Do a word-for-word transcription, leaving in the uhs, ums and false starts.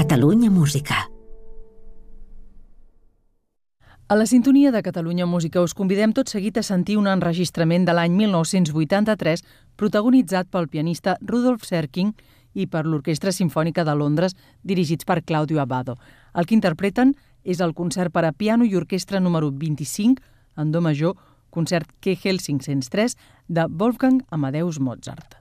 Catalunya Música. A la sintonia de Catalunya Música us convidem tot seguit a sentir un enregistrament de l'any mil nou-cents vuitanta-tres protagonitzat pel pianista Rudolf Serkin i per l'Orquestra Simfònica de Londres, dirigits per Claudio Abbado. El que interpreten és el concert per a piano i orquestra número vint-i-cinc, en do major, concert K. Hel cinc-cents tres, de Wolfgang Amadeus Mozart.